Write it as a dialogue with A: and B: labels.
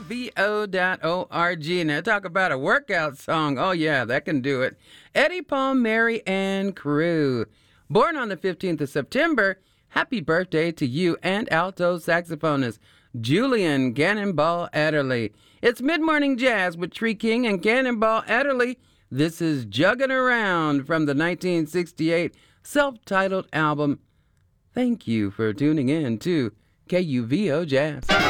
A: KUVO.org. Now talk about a workout song. Oh yeah, that can do it. Eddie Paul, Mary Ann Crew. Born on the 15th of September, happy birthday to you and alto saxophonist Julian Cannonball Adderley. It's Mid-Morning Jazz with Tree King and Cannonball Adderley. This is Juggin' Around from the 1968 self-titled album. Thank you for tuning in to KUVO Jazz.